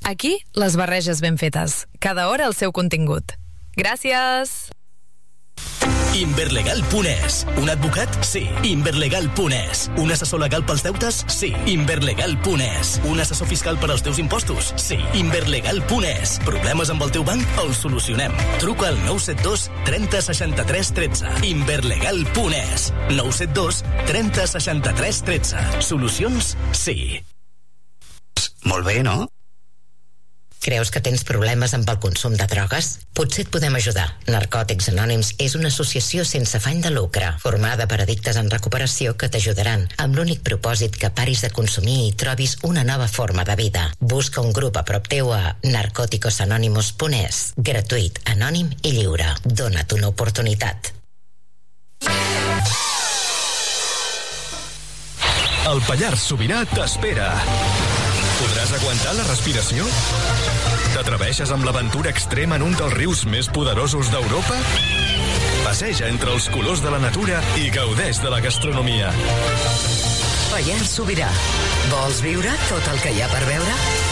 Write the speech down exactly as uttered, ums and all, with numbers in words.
Aquí, les barreges ben fetes. Cada hora el seu contingut. Gràcies! Inverlegal punt es. Un advocat? Sí. Inverlegal punt es. Un assessor legal pels deutes? Sí. Inverlegal punt es. Un assessor fiscal per als teus impostos? Sí. Inverlegal punt es. Problemes amb el teu banc? Els solucionem. Truca al nou set dos trenta seixanta-tres tretze. Inverlegal punt es. nou set dos trenta seixanta-tres tretze. Solucions? Sí. Molt bé, no? Creus que tens problemes amb el consum de drogues? Potser et podem ajudar. Narcòtics Anònims és una associació sense afany de lucre, formada per addictes en recuperació que t'ajudaran amb l'únic propòsit que paris de consumir i trobis una nova forma de vida. Busca un grup a prop teu a narcóticos anónimos punt es. Gratuït, anònim i lliure. Dona't una oportunitat. El Pallars Sobirà t'espera. Podràs aguantar la respiració? T'atreveixes amb l'aventura extrema en un dels rius més poderosos d'Europa? Passeja entre els colors de la natura i gaudeix de la gastronomia. Pallars Sobirà. Vols viure tot el que hi ha per veure?